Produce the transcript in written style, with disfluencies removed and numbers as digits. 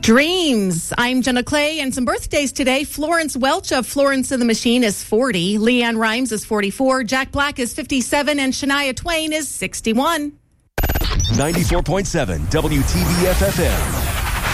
Dreams. I'm Jenna Clay, and some birthdays today. Florence Welch of Florence and the Machine is 40. Leanne Rimes is 44. Jack Black is 57. And Shania Twain is 61. 94.7 WTBF FM.